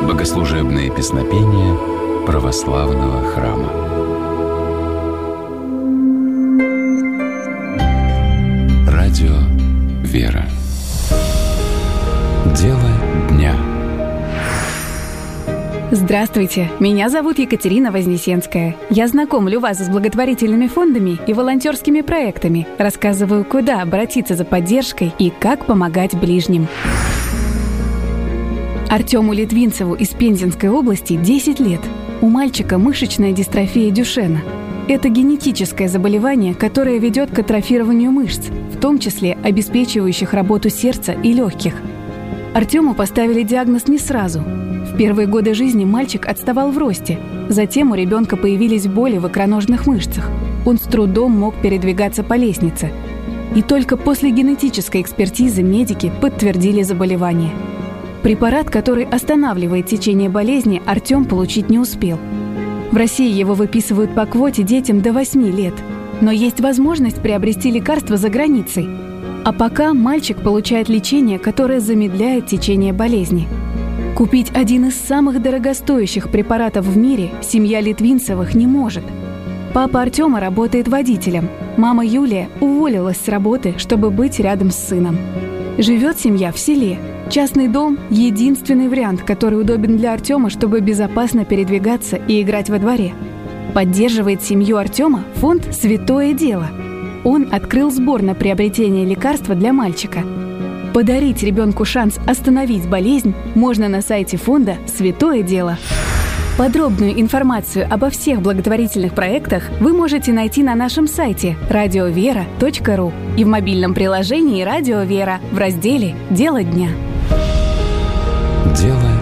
Богослужебные песнопения православного храма. Радио «Вера». Дело дня. Здравствуйте, меня зовут Екатерина Вознесенская. Я знакомлю вас с благотворительными фондами и волонтерскими проектами, рассказываю, куда обратиться за поддержкой и как помогать ближним. Артему Литвинцеву из Пензенской области 10 лет. У мальчика мышечная дистрофия Дюшена. Это генетическое заболевание, которое ведет к атрофированию мышц, в том числе обеспечивающих работу сердца и легких. Артему поставили диагноз не сразу. В первые годы жизни мальчик отставал в росте. Затем у ребенка появились боли в икроножных мышцах. Он с трудом мог передвигаться по лестнице. И только после генетической экспертизы медики подтвердили заболевание. Препарат, который останавливает течение болезни, Артем получить не успел. В России его выписывают по квоте детям до 8 лет. Но есть возможность приобрести лекарство за границей. А пока мальчик получает лечение, которое замедляет течение болезни. Купить один из самых дорогостоящих препаратов в мире семья Литвинцевых не может. Папа Артема работает водителем. Мама Юлия уволилась с работы, чтобы быть рядом с сыном. Живет семья в селе. Частный дом – единственный вариант, который удобен для Артема, чтобы безопасно передвигаться и играть во дворе. Поддерживает семью Артема фонд «Святое дело». Он открыл сбор на приобретение лекарства для мальчика. Подарить ребенку шанс остановить болезнь можно на сайте фонда «Святое дело». Подробную информацию обо всех благотворительных проектах вы можете найти на нашем сайте radiovera.ru и в мобильном приложении «Радио Вера» в разделе «Дело дня». Дело